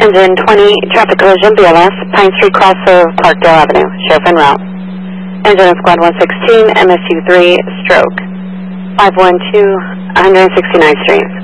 Engine 20, traffic collision, BLS, Pine Street crossover, Clarkdale Avenue, Sheriff en route. Engine of Squad 116, MSU 3, stroke, 512, 169th Street.